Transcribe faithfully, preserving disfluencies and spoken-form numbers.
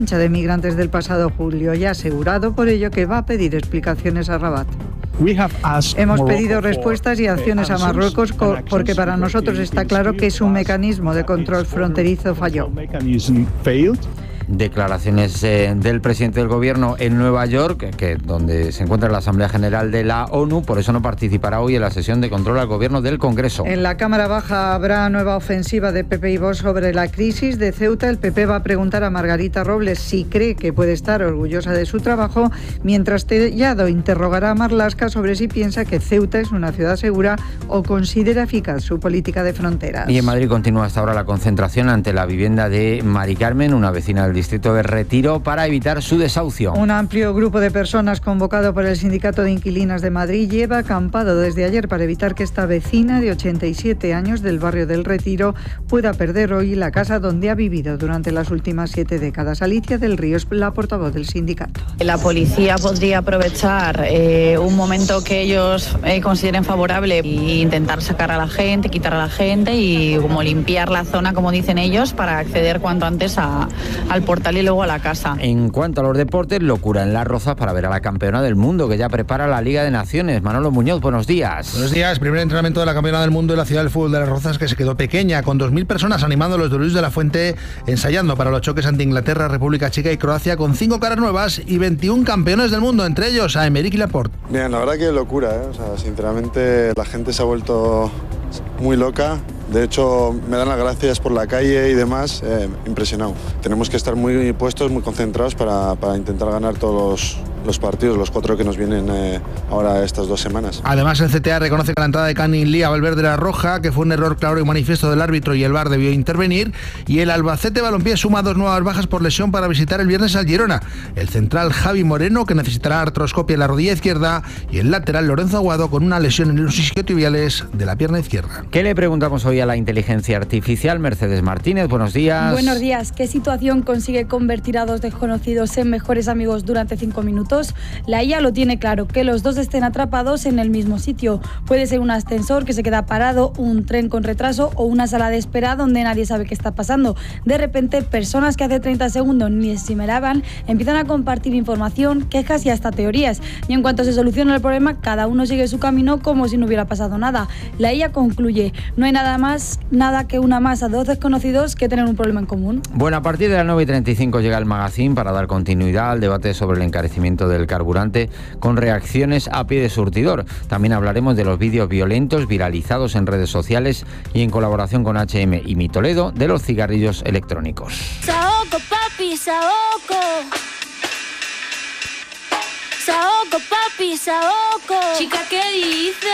de migrantes del pasado julio y ha asegurado por ello que va a pedir explicaciones a Rabat. Hemos pedido respuestas y acciones a Marruecos porque para nosotros está claro que su mecanismo de control fronterizo falló. Declaraciones eh, del presidente del gobierno en Nueva York, que donde se encuentra la Asamblea General de la ONU, por eso no participará hoy en la sesión de control al gobierno del Congreso. En la Cámara Baja habrá nueva ofensiva de P P y Vox sobre la crisis de Ceuta. El P P va a preguntar a Margarita Robles si cree que puede estar orgullosa de su trabajo, mientras Tellado interrogará a Marlaska sobre si piensa que Ceuta es una ciudad segura o considera eficaz su política de fronteras. Y en Madrid continúa hasta ahora la concentración ante la vivienda de Mari Carmen, una vecina del distrito de Retiro, para evitar su desahucio. Un amplio grupo de personas convocado por el Sindicato de Inquilinas de Madrid lleva acampado desde ayer para evitar que esta vecina de ochenta y siete años del barrio del Retiro pueda perder hoy la casa donde ha vivido durante las últimas siete décadas. Alicia del Río es la portavoz del sindicato. La policía podría aprovechar eh, un momento que ellos eh, consideren favorable e intentar sacar a la gente, quitar a la gente y como limpiar la zona, como dicen ellos, para acceder cuanto antes a, al portal y luego a la casa. En cuanto a los deportes, locura en Las Rozas para ver a la campeona del mundo que ya prepara la Liga de Naciones. Manolo Muñoz, buenos días. Buenos días. Primer entrenamiento de la campeona del mundo en la ciudad del fútbol de Las Rozas, que se quedó pequeña, con dos mil personas animando a los de Luis de la Fuente, ensayando para los choques ante Inglaterra, República Checa y Croacia, con cinco caras nuevas y veintiún campeones del mundo, entre ellos a Aymeric Laporte. Bien, la verdad que locura, ¿eh? O sea, sinceramente la gente se ha vuelto muy loca. De hecho, me dan las gracias por la calle y demás, eh, impresionado. Tenemos que estar muy puestos, muy concentrados para, para intentar ganar todos los, los partidos, los cuatro que nos vienen eh, ahora estas dos semanas. Además, el C T A reconoce que la entrada de Canin Lee a Valverde era roja, que fue un error claro y manifiesto del árbitro y el V A R debió intervenir. Y el Albacete Balompié suma dos nuevas bajas por lesión para visitar el viernes al Girona. El central Javi Moreno, que necesitará artroscopia en la rodilla izquierda, y el lateral Lorenzo Aguado, con una lesión en los isquiotibiales de la pierna izquierda. ¿Qué le preguntamos hoy a la inteligencia artificial? Mercedes Martínez, buenos días. Buenos días. ¿Qué situación consigue convertir a dos desconocidos en mejores amigos durante cinco minutos? La I A lo tiene claro, que los dos estén atrapados en el mismo sitio. Puede ser un ascensor que se queda parado, un tren con retraso o una sala de espera donde nadie sabe qué está pasando. De repente, personas que hace treinta segundos ni se miraban empiezan a compartir información, quejas y hasta teorías. Y en cuanto se soluciona el problema, cada uno sigue su camino como si no hubiera pasado nada. La I A concluye, no hay nada más nada que una masa de dos desconocidos que tener un problema en común. Bueno, a partir de las nueve y treinta y cinco llega el Magazín para dar continuidad al debate sobre el encarecimiento del carburante, con reacciones a pie de surtidor. También hablaremos de los vídeos violentos viralizados en redes sociales y en colaboración con H M y Mi Toledo, de los cigarrillos electrónicos. Saoco, papi, saoco. Saoco, papi, saoco. Chica, ¿qué dices?